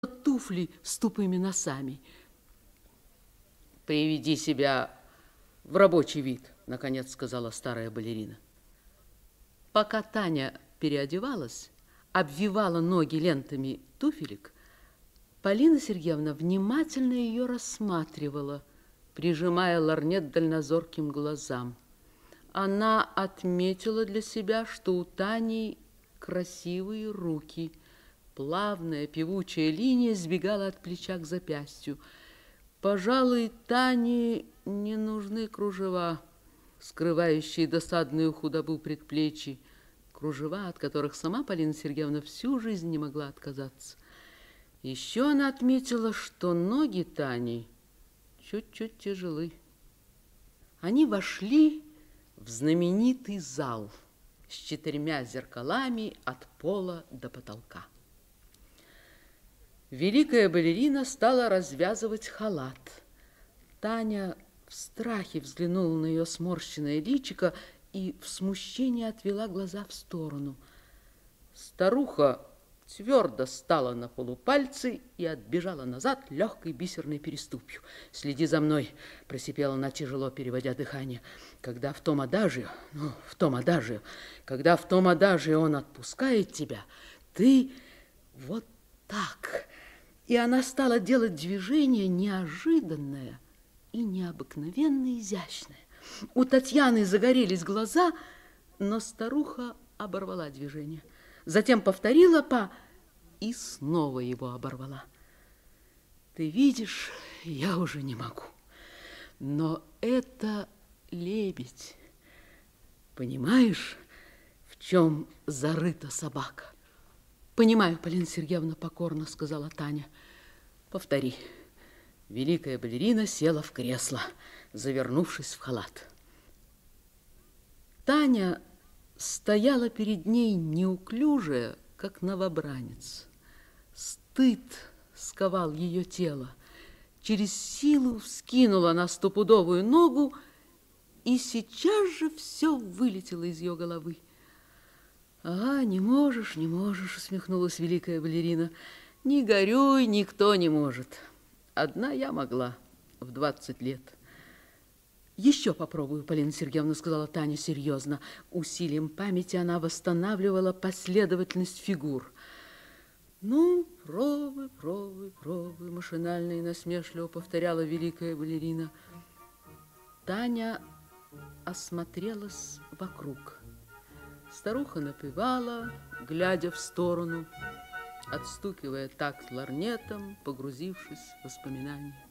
туфли с тупыми носами. «Приведи себя в рабочий вид», — наконец сказала старая балерина. Пока Таня переодевалась, обвивала ноги лентами туфелек, Полина Сергеевна внимательно ее рассматривала, прижимая лорнет дальнозорким глазам. Она отметила для себя, что у Тани красивые руки. Плавная певучая линия сбегала от плеча к запястью. Пожалуй, Тане не нужны кружева, скрывающие досадную худобу предплечий, кружева, от которых сама Полина Сергеевна всю жизнь не могла отказаться. Еще она отметила, что ноги Тани чуть-чуть тяжелы. Они вошли в знаменитый зал с 4 зеркалами от пола до потолка. Великая балерина стала развязывать халат. Таня в страхе взглянула на ее сморщенное личико и в смущении отвела глаза в сторону. Старуха твердо стала на полупальцы и отбежала назад легкой бисерной переступью. «Следи за мной», — просипела она, тяжело переводя дыхание. «Когда в том адажио, когда в том адажио он отпускает тебя, ты вот так». И она стала делать движение неожиданное и необыкновенно изящное. У Татьяны загорелись глаза, но старуха оборвала движение. Затем повторила па и снова его оборвала. «Ты видишь, я уже не могу. Но это лебедь. Понимаешь, в чем зарыта собака?» «Понимаю, Полина Сергеевна, покорно сказала Таня. Повтори». Великая балерина села в кресло, завернувшись в халат. Таня стояла перед ней неуклюжая, как новобранец. Стыд сковал ее тело. Через силу вскинула она стопудовую ногу, и сейчас же все вылетело из ее головы. «Ага, не можешь, не можешь», — усмехнулась великая балерина. «Не горюй, никто не может. Одна я могла в 20 лет». «Еще попробую», — Полина Сергеевна сказала Таня серьезно. Усилием памяти она восстанавливала последовательность фигур. «Ну, пробуй, пробуй, пробуй», — машинально и насмешливо повторяла великая балерина. Таня осмотрелась вокруг. Старуха напевала, глядя в сторону, отстукивая такт лорнетом, погрузившись в воспоминания.